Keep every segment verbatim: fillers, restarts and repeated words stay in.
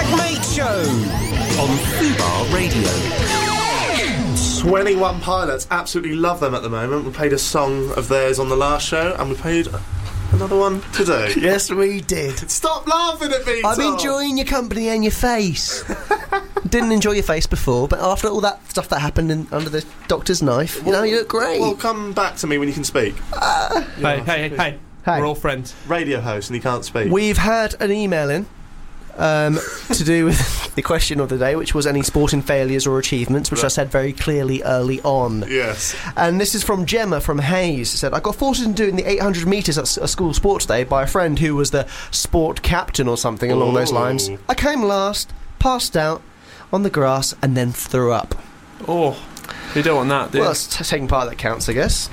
Stagmate Show on Fubar Radio. twenty-one Pilots, absolutely love them at the moment. We played a song of theirs on the last show, and we played another one today. Yes, we did. Stop laughing at me, I'm Tom. enjoying your company and your face. Didn't enjoy your face before, but after all that stuff that happened in, under the doctor's knife, you know, you look great. Well, come back to me when you can speak. Uh, hey, hey, hey, hey, hey. We're all friends. Radio host, and he can't speak. We've had an email in um, to do with the question of the day, which was any sporting failures or achievements, which right. I said very clearly early on. Yes. And this is from Gemma from Hayes. It said, I got forced into doing the eight hundred metres at a school sports day by a friend who was the sport captain or something along Ooh. those lines. I came last, passed out on the grass, and then threw up. Oh, you don't want that, do you? Well, it's t- taking part that counts, I guess.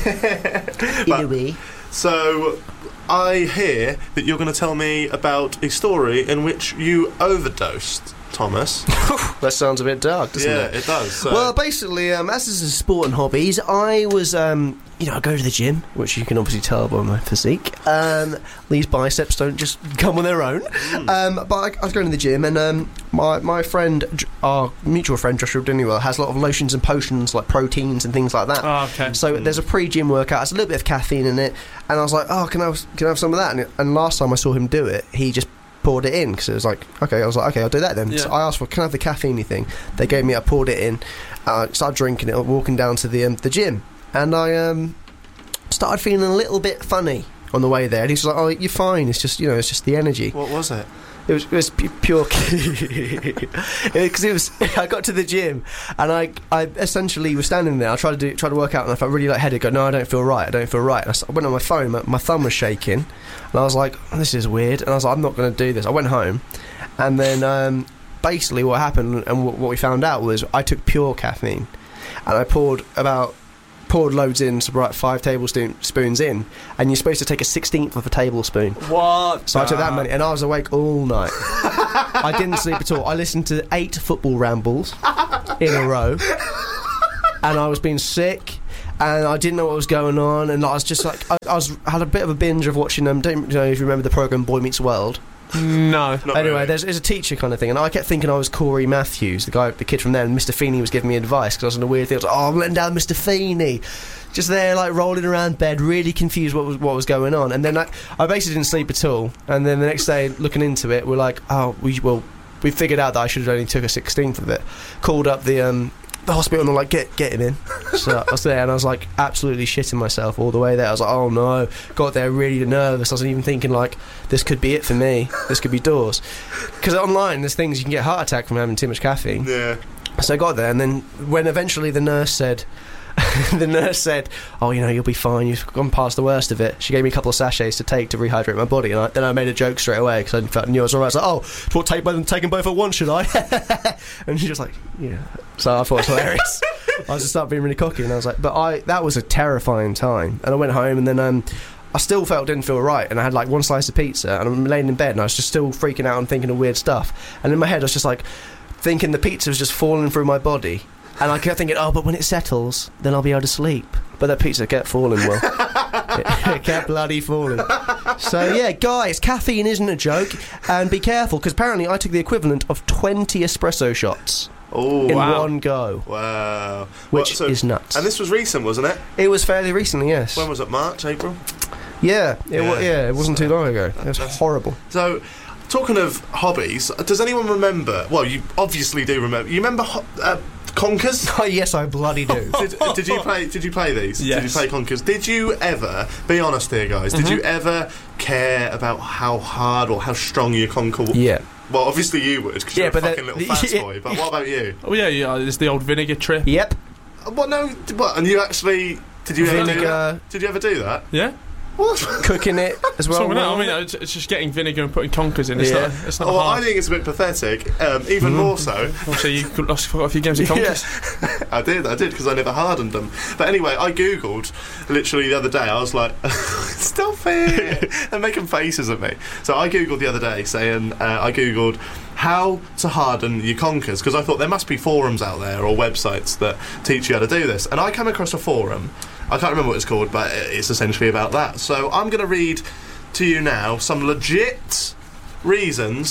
In a way. So, I hear that you're going to tell me about a story in which you overdosed, Thomas. That sounds a bit dark, doesn't yeah, it? Yeah, it does. So. Well, basically, um, as this is a sport and hobbies, I was, um, you know, I go to the gym, which you can obviously tell by my physique. Um, these biceps don't just come on their own. Mm. Um, but I, I was going to the gym, and um, my my friend, our mutual friend Joshua Diniwell, has a lot of lotions and potions, like proteins and things like that. Oh, okay. So mm. there's a pre-gym workout. There's a little bit of caffeine in it, and I was like, oh, can I have, can I have some of that? And, it, and last time I saw him do it, he just poured it in, because it was like, okay, I was like, okay, I'll do that then. Yeah. So I asked for, can I have the caffeine thing? They gave me, I poured it in, I uh, started drinking it, walking down to the um, the gym, and I um, started feeling a little bit funny on the way there, and he was like, oh, you're fine, it's just, you know, it's just the energy. What was it? It was, it was pu- pure because it was. I got to the gym and I, I essentially was standing there. I tried to do, tried to work out, and I felt really lightheaded. Go, no, I don't feel right. I don't feel right. And I went on my phone. My, my thumb was shaking, and I was like, oh, this is weird. And I was like, I'm not going to do this. I went home, and then um, basically what happened and w- what we found out was I took pure caffeine, and I poured about. poured loads in, so about five tablespoons in, and you're supposed to take a sixteenth of a tablespoon. What? So I took that many, and I was awake all night. I didn't sleep at all. I listened to eight football rambles in a row, and I was being sick, and I didn't know what was going on, and I was just like, I, I was I had a bit of a binge of watching them. Don't you know if you remember the program Boy Meets World? No. Not anyway, really. there's, there's a teacher kind of thing, and I kept thinking I was Corey Matthews, the guy, the kid from there, and Mister Feeney was giving me advice because I was in a weird thing. I was like, oh, I'm letting down Mister Feeney. Just there, like, rolling around bed, really confused what was what was going on. And then I, I basically didn't sleep at all. And then the next day, looking into it, we're like, oh, we well, we figured out that I should have only took a sixteenth of it. Called up the um the hospital, and they're like, get get him in. So I was there, and I was like absolutely shitting myself all the way there. I was like, oh no. Got there really nervous. I wasn't even thinking like, this could be it for me. This could be doors. Because online there's things you can get a heart attack from having too much caffeine. Yeah. So I got there, and then when eventually the nurse said the nurse said, oh, you know, you'll be fine, you've gone past the worst of it. She gave me a couple of sachets to take to rehydrate my body, and I, then I made a joke straight away because I felt, knew I was alright. I was like, oh, do I take both, take them both at once, should I? And she was like, yeah. So I thought it was hilarious. I was just started being really cocky, and I was like, but I that was a terrifying time. And I went home, and then um I still felt didn't feel right, and I had like one slice of pizza, and I'm laying in bed, and I was just still freaking out and thinking of weird stuff. And in my head I was just like thinking the pizza was just falling through my body. And I kept thinking, oh, but when it settles, then I'll be able to sleep. But that pizza kept falling, well. it, it kept bloody falling. So, yeah, guys, caffeine isn't a joke. And be careful, because apparently I took the equivalent of twenty espresso shots Ooh, in wow. one go. Wow. Which well, so, is nuts. And this was recent, wasn't it? It was fairly recently, yes. When was it? March, April? Yeah, it, yeah. wa- yeah, it wasn't so, too long ago. It was horrible. So, talking of hobbies, does anyone remember... Well, you obviously do remember. You remember... Ho- uh, Conkers? Oh yes, I bloody do. did, did you play? Did you play these? Yes. Did you play Conkers? Did you ever? Be honest here, guys. Mm-hmm. Did you ever care about how hard or how strong your Conker was? Yeah. Well, obviously you would, because Yeah, you're a but fucking the- little fat yeah. boy. But what about you? Oh yeah, yeah. It's the old vinegar trip. Yep. What? No. What? And you actually? Did you ever do Vinegar. that? Did you ever do that? Yeah. What? Cooking it as well. So, no, I mean, it's, it's just getting vinegar and putting conkers in. It's Yeah. not. It's not Well, hard. I think it's a bit pathetic. Um, even more so. Also, you could lost a few games of conkers. Yeah. I did, I did, because I never hardened them. But anyway, I googled literally the other day. I was like, "Stop it!" They're making faces at me. So I googled the other day, saying, uh, "I googled how to harden your conkers," because I thought there must be forums out there or websites that teach you how to do this. And I came across a forum. I can't remember what it's called, but it's essentially about that. So I'm going to read to you now some legit reasons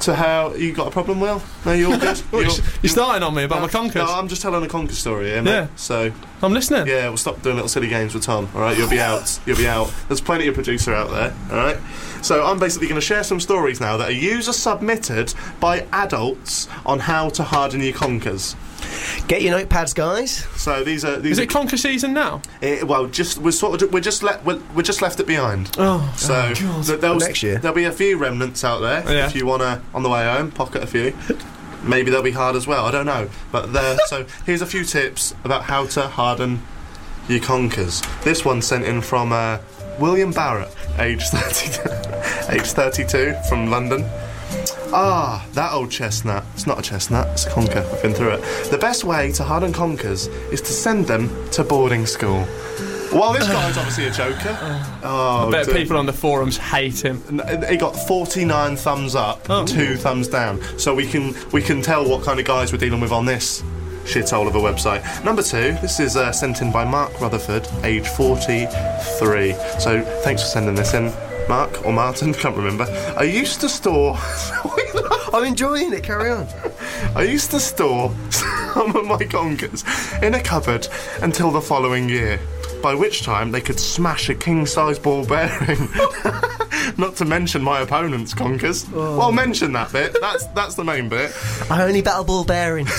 to how you got a problem, Will? No, you're all good. What, You're, you're, you're starting on me about no, my conkers. No, I'm just telling a conker story here, mate. Yeah. So I'm listening. yeah, we'll stop doing little silly games with Tom. All right, you'll be out. You'll be out. There's plenty of producer out there. All right. So I'm basically going to share some stories now that are user submitted by adults on how to harden your conkers. Get your notepads, guys. So these are these Is are, it conker season now? eh, well, just we're sort of we're just let we're, we're just left it behind. Oh, So th- there'll, Next year. there'll be a few remnants out there. Yeah. If you wanna on the way home pocket a few. Maybe they'll be hard as well. I don't know. But there. So here's a few tips about how to harden your conkers. This one's sent in from uh, William Barrett, age thirty, age thirty-two, from London. Ah, that old chestnut. It's not a chestnut, it's a conker. I've been through it. The best way to harden conkers is to send them to boarding school. Well, this guy's obviously a joker. Oh, I bet dear. people on the forums hate him. N- He got forty-nine thumbs up, Oh. two thumbs down. So we can we can tell what kind of guys we're dealing with on this shithole of a website. Number two, this is uh, sent in by Mark Rutherford, age forty-three. So thanks for sending this in, Mark or Martin, can't remember. I used to store. I'm enjoying it. Carry on. I used to store some of my conkers in a cupboard until the following year, by which time they could smash a king-size ball bearing. Not to mention my opponent's conkers. Oh. Well, mention that bit. That's that's the main bit. I only battle ball bearings.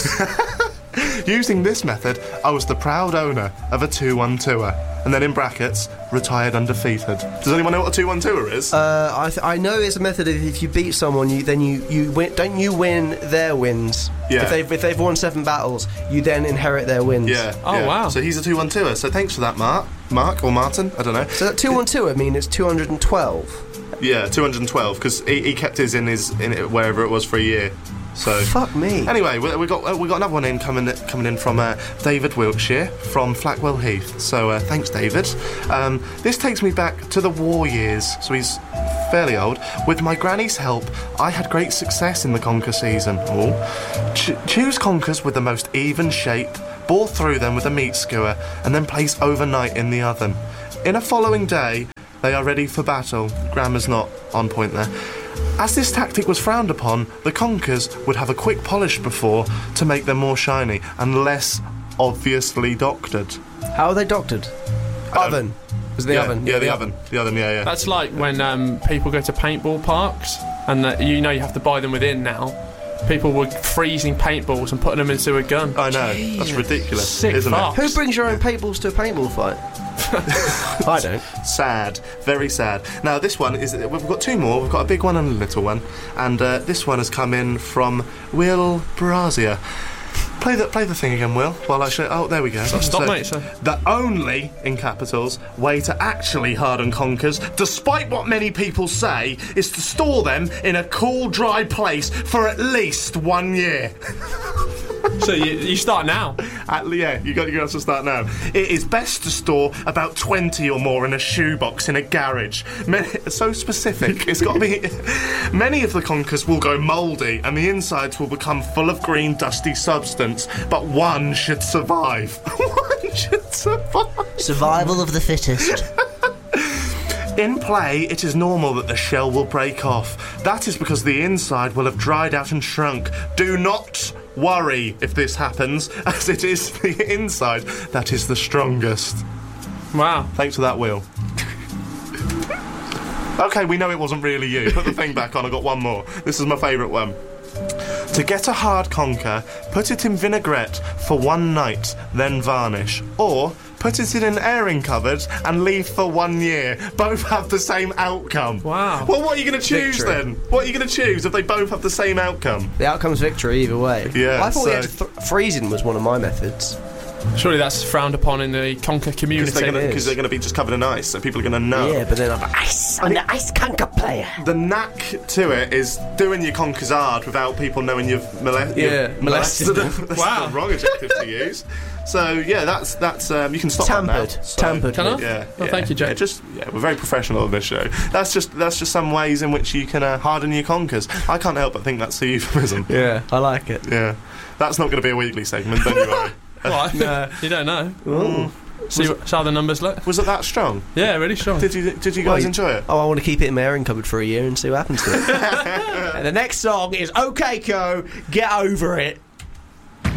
Using this method, I was the proud owner of a two one two-er. And then in brackets, retired undefeated. Does anyone know what a two one two-er is? uh, I, th- I know it's a method of if you beat someone, you then you, you win. Don't you win their wins? Yeah. If they've if they've won seven battles, you then inherit their wins. yeah. Oh, yeah. wow. So he's a two one two-er. So thanks for that, Mark. Mark or Martin? I don't know. So that two one two, I mean, it's two hundred and twelve. Yeah, two hundred twelve, because he, he kept his in his in it, wherever it was for a year. So Fuck me. anyway, we, we got uh, we got another one in coming coming in from uh, David Wiltshire from Flackwell Heath. So uh, thanks, David. Um, this takes me back to the war years. So he's fairly old. With my granny's help, I had great success in the conker season. Oh, Ch- choose conkers with the most even shape. Bore through them with a meat skewer, and then place overnight in the oven. In a following day, they are ready for battle. Grammar's not on point there. As this tactic was frowned upon, the conkers would have a quick polish before to make them more shiny and less obviously doctored. How are they doctored? Oven. Was it the yeah, oven? Yeah, the oven. The oven, yeah, yeah. That's like when um, people go to paintball parks and uh, you know you have to buy them within now. People were freezing paintballs and putting them into a gun. I know. That's ridiculous, Sick isn't fuck. it? Who brings your own paintballs to a paintball fight? I don't. Sad, very sad. Now this one is, we've got two more. We've got a big one and a little one, and uh, this one has come in from Will Brazia. Play the play the thing again, Will. While I show. Oh, there we go. Stop, mate, so- The only, in capitals, way to actually harden conkers, despite what many people say, is to store them in a cool, dry place for at least one year. So you, you start now. At, yeah, you got you got to start now. It is best to store about twenty or more in a shoebox in a garage. Many, so specific. It's got to be. Many of the conkers will go mouldy, and the insides will become full of green, dusty substance. But one should survive. One should survive. Survival of the fittest. In play, it is normal that the shell will break off. That is because the inside will have dried out and shrunk. Do not worry if this happens, as it is the inside that is the strongest. Wow. Thanks for that, Will. Okay, we know it wasn't really you. Put the thing back on, I got one more. This is my favourite one. To get a hard conker, put it in vinaigrette for one night, then varnish. Or put it in an airing cupboard and leave for one year. Both have the same outcome. Wow. Well, what are you going to choose Victory. then? What are you going to choose if they both have the same outcome? The outcome's victory either way. Yeah, I thought we so- had to th- freezing was one of my methods. Surely that's frowned upon in the conker community. Because they're it going is. to be just covered in ice, so people are going to know. Yeah, but then I'm ice. I'm the ice conker player. The knack to it is doing your conkers hard without people knowing you've, mole- Yeah, you've molested molested them. them. That's Wow. the wrong adjective to use. So yeah, that's that's um, you can stop Tampered. that now. So, Tampered. Can I? with. Yeah. Oh, yeah, thank you, Jack. Yeah, just yeah, we're very professional on this show. That's just that's just some ways in which you can uh, harden your conkers. I can't help but think that's a euphemism. Yeah, I like it. Yeah, that's not going to be a weekly segment. Don't you worry. What? No. You don't know. Ooh. See, Was what, see how the numbers look. Was it that strong? Yeah, really strong. Did you Did you Well, guys you- enjoy it? Oh, I want to keep it in my airing cupboard for a year and see what happens to it. And the next song is OK Co, Get Over It.